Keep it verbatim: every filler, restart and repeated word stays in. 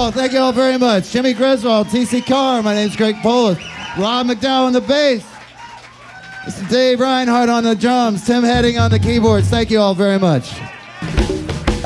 all. Thank you all very much. Jimmy Griswold, T C Carr. My name's Greg Polis. Rob McDowell on the bass. Mister Dave Reinhardt on the drums. Tim Heading on the keyboards. Thank you all very much.